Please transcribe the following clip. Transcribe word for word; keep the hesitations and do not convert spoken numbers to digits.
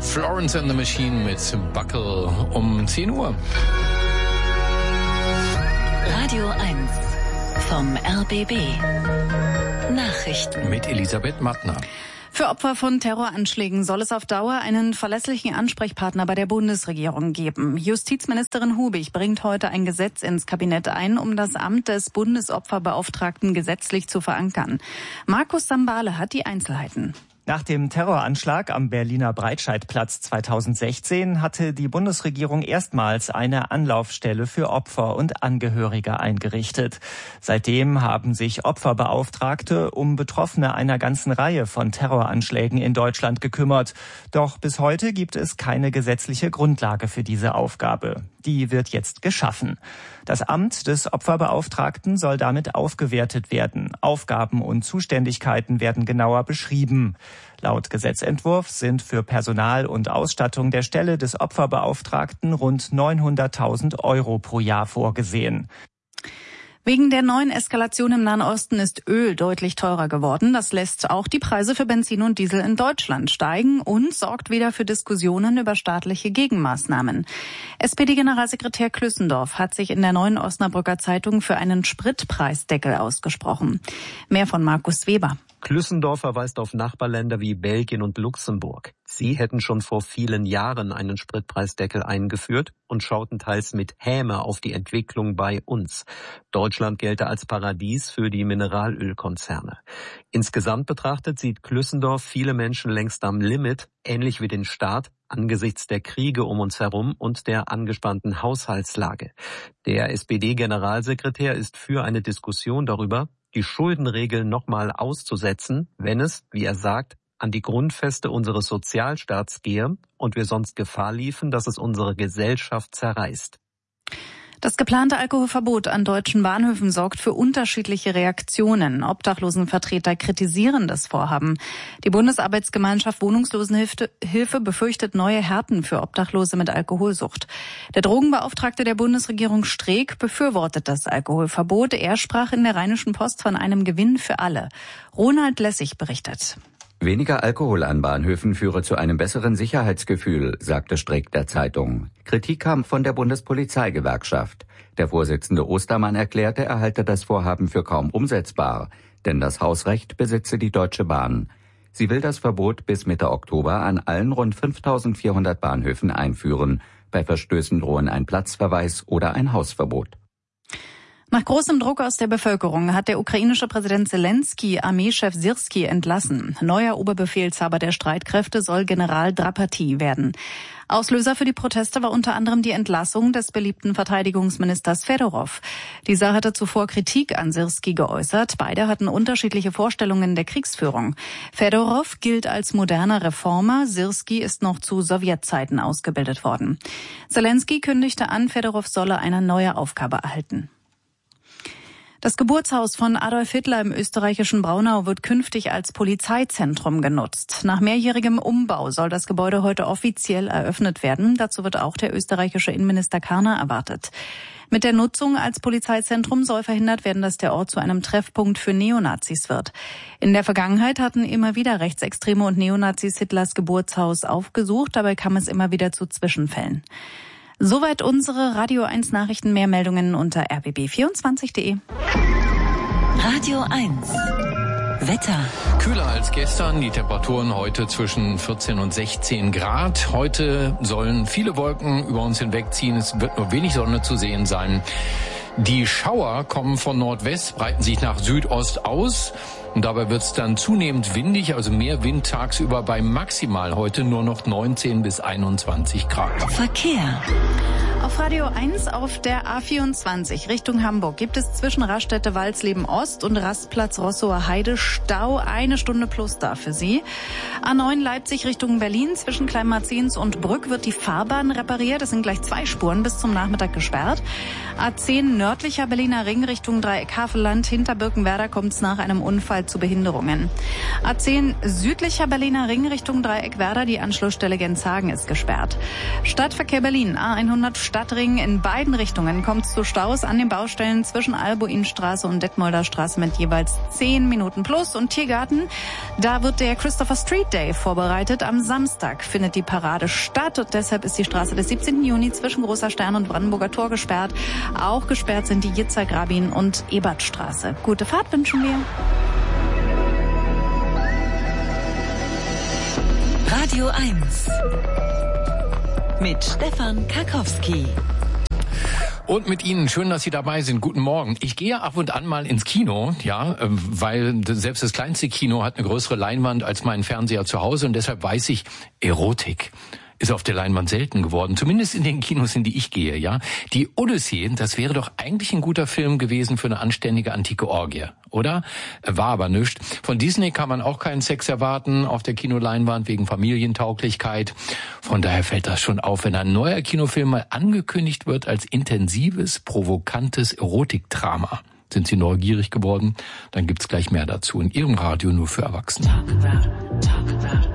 Florence and the Machine mit Buckle um zehn Uhr. Radio eins vom R B B. Nachrichten mit Elisabeth Mattner. Für Opfer von Terroranschlägen soll es auf Dauer einen verlässlichen Ansprechpartner bei der Bundesregierung geben. Justizministerin Hubig bringt heute ein Gesetz ins Kabinett ein, um das Amt des Bundesopferbeauftragten gesetzlich zu verankern. Markus Sambale hat die Einzelheiten. Nach dem Terroranschlag am Berliner Breitscheidplatz zweitausendsechzehn hatte die Bundesregierung erstmals eine Anlaufstelle für Opfer und Angehörige eingerichtet. Seitdem haben sich Opferbeauftragte um Betroffene einer ganzen Reihe von Terroranschlägen in Deutschland gekümmert. Doch bis heute gibt es keine gesetzliche Grundlage für diese Aufgabe. Die wird jetzt geschaffen. Das Amt des Opferbeauftragten soll damit aufgewertet werden. Aufgaben und Zuständigkeiten werden genauer beschrieben. Laut Gesetzentwurf sind für Personal und Ausstattung der Stelle des Opferbeauftragten rund neunhunderttausend Euro pro Jahr vorgesehen. Wegen der neuen Eskalation im Nahen Osten ist Öl deutlich teurer geworden. Das lässt auch die Preise für Benzin und Diesel in Deutschland steigen und sorgt wieder für Diskussionen über staatliche Gegenmaßnahmen. S P D-Generalsekretär Klüssendorf hat sich in der Neuen Osnabrücker Zeitung für einen Spritpreisdeckel ausgesprochen. Mehr von Markus Weber. Klüssendorf verweist auf Nachbarländer wie Belgien und Luxemburg. Sie hätten schon vor vielen Jahren einen Spritpreisdeckel eingeführt und schauten teils mit Häme auf die Entwicklung bei uns. Deutschland gelte als Paradies für die Mineralölkonzerne. Insgesamt betrachtet sieht Klüssendorf viele Menschen längst am Limit, ähnlich wie den Staat, angesichts der Kriege um uns herum und der angespannten Haushaltslage. Der S P D-Generalsekretär ist für eine Diskussion darüber, die Schuldenregeln nochmal auszusetzen, wenn es, wie er sagt, an die Grundfeste unseres Sozialstaats gehe und wir sonst Gefahr liefen, dass es unsere Gesellschaft zerreißt. Das geplante Alkoholverbot an deutschen Bahnhöfen sorgt für unterschiedliche Reaktionen. Obdachlosenvertreter kritisieren das Vorhaben. Die Bundesarbeitsgemeinschaft Wohnungslosenhilfe befürchtet neue Härten für Obdachlose mit Alkoholsucht. Der Drogenbeauftragte der Bundesregierung Streeck befürwortet das Alkoholverbot. Er sprach in der Rheinischen Post von einem Gewinn für alle. Ronald Lessig berichtet. Weniger Alkohol an Bahnhöfen führe zu einem besseren Sicherheitsgefühl, sagte Streeck der Zeitung. Kritik kam von der Bundespolizeigewerkschaft. Der Vorsitzende Ostermann erklärte, er halte das Vorhaben für kaum umsetzbar, denn das Hausrecht besitze die Deutsche Bahn. Sie will das Verbot bis Mitte Oktober an allen rund fünftausendvierhundert Bahnhöfen einführen. Bei Verstößen drohen ein Platzverweis oder ein Hausverbot. Nach großem Druck aus der Bevölkerung hat der ukrainische Präsident Zelensky Armeechef Syrski entlassen. Neuer Oberbefehlshaber der Streitkräfte soll General Drapati werden. Auslöser für die Proteste war unter anderem die Entlassung des beliebten Verteidigungsministers Fedorov. Dieser hatte zuvor Kritik an Syrski geäußert. Beide hatten unterschiedliche Vorstellungen der Kriegsführung. Fedorov gilt als moderner Reformer. Syrski ist noch zu Sowjetzeiten ausgebildet worden. Zelensky kündigte an, Fedorov solle eine neue Aufgabe erhalten. Das Geburtshaus von Adolf Hitler im österreichischen Braunau wird künftig als Polizeizentrum genutzt. Nach mehrjährigem Umbau soll das Gebäude heute offiziell eröffnet werden. Dazu wird auch der österreichische Innenminister Karner erwartet. Mit der Nutzung als Polizeizentrum soll verhindert werden, dass der Ort zu einem Treffpunkt für Neonazis wird. In der Vergangenheit hatten immer wieder Rechtsextreme und Neonazis Hitlers Geburtshaus aufgesucht. Dabei kam es immer wieder zu Zwischenfällen. Soweit unsere Radio eins Nachrichten. Mehr Meldungen unter r b b vierundzwanzig punkt d e. Radio eins Wetter. Kühler als gestern, die Temperaturen heute zwischen vierzehn und sechzehn Grad. Heute sollen viele Wolken über uns hinwegziehen, es wird nur wenig Sonne zu sehen sein. Die Schauer kommen von Nordwest, breiten sich nach Südost aus. Und dabei wird es dann zunehmend windig, also mehr Wind tagsüber, bei maximal heute nur noch neunzehn bis einundzwanzig Grad. Verkehr. Auf Radio eins auf der A vierundzwanzig Richtung Hamburg gibt es zwischen Raststätte Walsleben Ost und Rastplatz Rossower Heide Stau. Eine Stunde plus da für Sie. A neun Leipzig Richtung Berlin zwischen Kleinmarzens und Brück wird die Fahrbahn repariert. Es sind gleich zwei Spuren bis zum Nachmittag gesperrt. A zehn nördlicher Berliner Ring Richtung Dreieck Havelland. Hinter Birkenwerder kommt es nach einem Unfall halt zu Behinderungen. A zehn südlicher Berliner Ring Richtung Dreieck Werder, die Anschlussstelle Genshagen ist gesperrt. Stadtverkehr Berlin, A hundert Stadtring, in beiden Richtungen kommt es zu Staus an den Baustellen zwischen Albuinstraße und Detmolder Straße mit jeweils zehn Minuten plus. Und Tiergarten, da wird der Christopher Street Day vorbereitet. Am Samstag findet die Parade statt und deshalb ist die Straße des siebzehnten Juni zwischen Großer Stern und Brandenburger Tor gesperrt. Auch gesperrt sind die Yitzhak-Rabin und Ebertstraße. Gute Fahrt wünschen wir. Radio eins mit Stefan Karkowski. Und mit Ihnen, schön, dass Sie dabei sind. Guten Morgen. Ich gehe ab und an mal ins Kino, ja, weil selbst das kleinste Kino hat eine größere Leinwand als mein Fernseher zu Hause und deshalb weiß ich, Erotik ist auf der Leinwand selten geworden, zumindest in den Kinos, in die ich gehe, ja. Die Odyssee, das wäre doch eigentlich ein guter Film gewesen für eine anständige antike Orgie, oder? War aber nichts. Von Disney kann man auch keinen Sex erwarten auf der Kinoleinwand wegen Familientauglichkeit. Von daher fällt das schon auf, wenn ein neuer Kinofilm mal angekündigt wird als intensives, provokantes Erotikdrama. Sind Sie neugierig geworden? Dann gibt's gleich mehr dazu in Ihrem Radio nur für Erwachsene. Talk about, talk about.